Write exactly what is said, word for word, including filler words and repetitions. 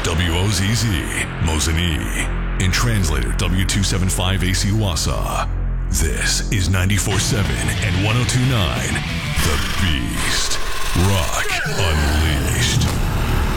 W O Z Z, Mosinee. In translator, W two seventy-five A C Wassa. This is ninety-four point seven and one oh two point nine, The